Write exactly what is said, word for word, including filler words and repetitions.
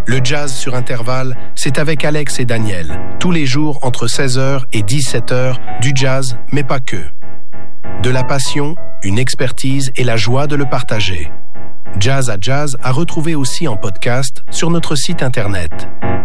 Le jazz sur intervalle, c'est avec Alex et Daniel, tous les jours entre seize heures et dix-sept heures, du jazz, mais pas que. De la passion, une expertise et la joie de le partager. Jazz à Jazz à retrouver aussi en podcast sur notre site internet.